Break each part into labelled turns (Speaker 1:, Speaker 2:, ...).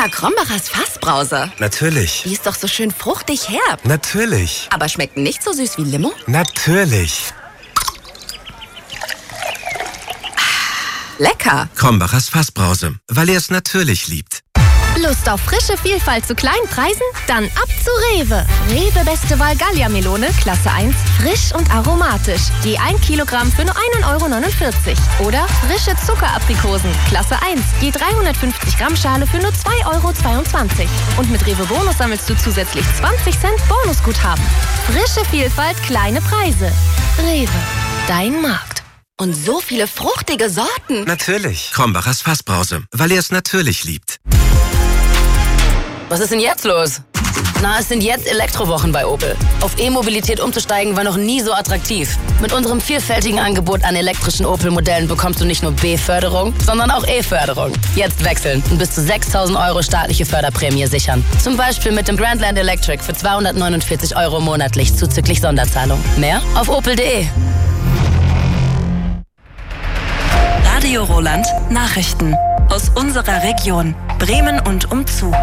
Speaker 1: Lecker, Krombacher's Fassbrause.
Speaker 2: Natürlich.
Speaker 1: Die ist doch so schön fruchtig herb.
Speaker 2: Natürlich.
Speaker 1: Aber schmeckt nicht so süß wie Limo?
Speaker 2: Natürlich.
Speaker 1: Lecker.
Speaker 2: Krombacher's Fassbrause, weil er es natürlich liebt.
Speaker 3: Lust auf frische Vielfalt zu kleinen Preisen? Dann ab zu Rewe. Rewe Beste Wahl Gallia-Melone, Klasse 1, frisch und aromatisch. Je 1 Kilogramm für nur 1,49 €. Oder frische Zuckeraprikosen, Klasse 1, je 350 Gramm Schale für nur 2,22 €. Und mit Rewe Bonus sammelst du zusätzlich 20 Cent Bonusguthaben. Frische Vielfalt, kleine Preise. Rewe, dein Markt.
Speaker 1: Und so viele fruchtige Sorten.
Speaker 2: Natürlich. Krombacher's Fassbrause, weil er es natürlich liebt.
Speaker 4: Was ist denn jetzt los? Na, es sind jetzt Elektrowochen bei Opel. Auf E-Mobilität umzusteigen war noch nie so attraktiv. Mit unserem vielfältigen Angebot an elektrischen Opel-Modellen bekommst du nicht nur B-Förderung, sondern auch E-Förderung. Jetzt wechseln und bis zu 6.000 € staatliche Förderprämie sichern. Zum Beispiel mit dem Grandland Electric für 249 € monatlich zuzüglich Sonderzahlung. Mehr auf opel.de.
Speaker 5: Radio Roland Nachrichten aus unserer Region Bremen und umzu.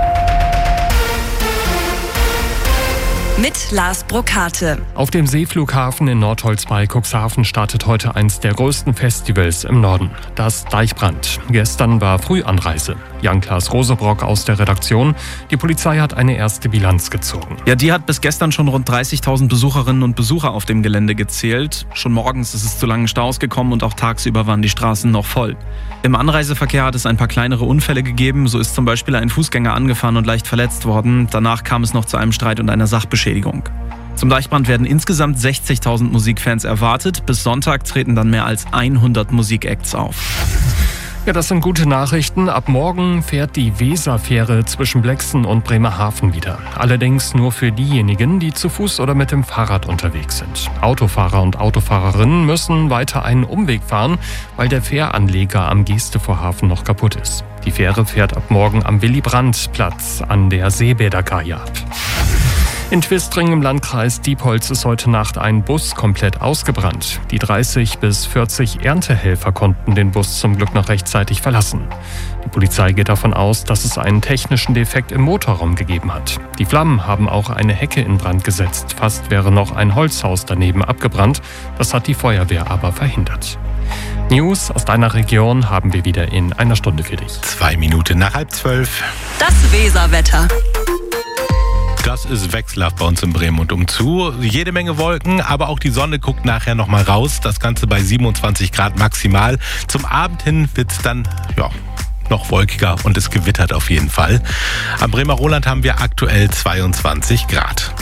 Speaker 5: Mit Lars Brokate.
Speaker 6: Auf dem Seeflughafen in Nordholz bei Cuxhaven startet heute eines der größten Festivals im Norden, das Deichbrand. Gestern war Frühanreise. Jan-Klaas Rosebrock aus der Redaktion. Die Polizei hat eine erste Bilanz gezogen.
Speaker 7: Ja, die hat bis gestern schon rund 30.000 Besucherinnen und Besucher auf dem Gelände gezählt. Schon morgens ist es zu langen Staus gekommen und auch tagsüber waren die Straßen noch voll. Im Anreiseverkehr hat es ein paar kleinere Unfälle gegeben. So ist zum Beispiel ein Fußgänger angefahren und leicht verletzt worden. Danach kam es noch zu einem Streit und einer Sachbeschädigung. Zum Deichbrand werden insgesamt 60.000 Musikfans erwartet. Bis Sonntag treten dann mehr als 100 Musikacts auf.
Speaker 6: Ja, das sind gute Nachrichten. Ab morgen fährt die Weserfähre zwischen Blexen und Bremerhaven wieder. Allerdings nur für diejenigen, die zu Fuß oder mit dem Fahrrad unterwegs sind. Autofahrer und Autofahrerinnen müssen weiter einen Umweg fahren, weil der Fähranleger am Gestevorhafen noch kaputt ist. Die Fähre fährt ab morgen am Willy-Brandt-Platz an der Seebäderkaje ab. In Twistring im Landkreis Diepholz ist heute Nacht ein Bus komplett ausgebrannt. Die 30 bis 40 Erntehelfer konnten den Bus zum Glück noch rechtzeitig verlassen. Die Polizei geht davon aus, dass es einen technischen Defekt im Motorraum gegeben hat. Die Flammen haben auch eine Hecke in Brand gesetzt. Fast wäre noch ein Holzhaus daneben abgebrannt. Das hat die Feuerwehr aber verhindert. News aus deiner Region haben wir wieder in einer Stunde für dich.
Speaker 8: 2 Minuten nach 11:30.
Speaker 5: Das Weserwetter.
Speaker 8: Das ist wechselhaft bei uns in Bremen und umzu. Jede Menge Wolken, aber auch die Sonne guckt nachher nochmal raus. Das Ganze bei 27 Grad maximal. Zum Abend hin wird es dann, noch wolkiger und es gewittert auf jeden Fall. Am Bremer Roland haben wir aktuell 22 Grad.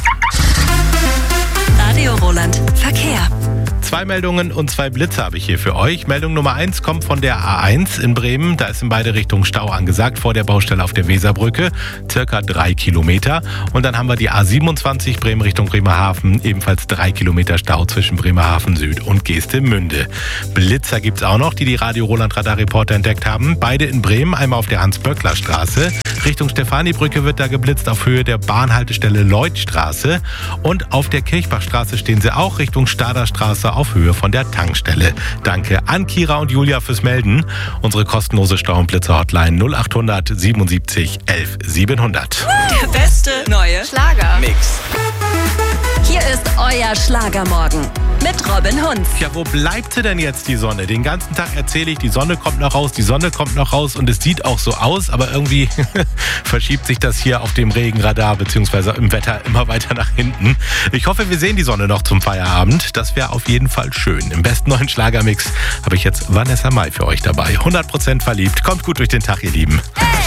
Speaker 5: Radio Roland Verkehr.
Speaker 8: 2 Meldungen und 2 Blitze habe ich hier für euch. Meldung Nummer 1 kommt von der A1 in Bremen. Da ist in beide Richtungen Stau angesagt, vor der Baustelle auf der Weserbrücke. Circa 3 Kilometer. Und dann haben wir die A27 Bremen Richtung Bremerhaven. Ebenfalls 3 Kilometer Stau zwischen Bremerhaven Süd und Geestemünde. Blitzer gibt es auch noch, die Radio Roland Radarreporter entdeckt haben. Beide in Bremen, einmal auf der Hans-Böckler-Straße. Richtung Stefanibrücke wird da geblitzt auf Höhe der Bahnhaltestelle Lloydstraße. Und auf der Kirchbachstraße stehen sie auch Richtung Staderstraße auf Höhe von der Tankstelle. Danke an Kira und Julia fürs Melden. Unsere kostenlose Stau- und Blitzer-Hotline 0800 77 11 700.
Speaker 5: Der beste neue
Speaker 8: Mix.
Speaker 5: Hier ist euer Schlagermorgen mit Robin Hunz.
Speaker 8: Ja, wo bleibt sie denn jetzt, die Sonne? Den ganzen Tag erzähle ich, die Sonne kommt noch raus, die Sonne kommt noch raus und es sieht auch so aus, aber irgendwie verschiebt sich das hier auf dem Regenradar bzw. im Wetter immer weiter nach hinten. Ich hoffe, wir sehen die Sonne noch zum Feierabend. Das wäre auf jeden Fall schön. Im besten neuen Schlagermix habe ich jetzt Vanessa Mai für euch dabei. 100% verliebt. Kommt gut durch den Tag, ihr Lieben.
Speaker 5: Hey!